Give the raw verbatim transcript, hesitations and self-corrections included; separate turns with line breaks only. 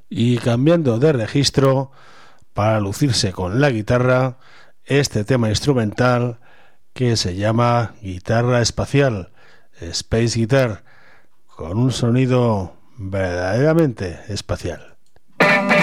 Y cambiando de registro para lucirse con la guitarra, este tema instrumental que se llama Guitarra Espacial, Space Guitar, con un sonido verdaderamente espacial.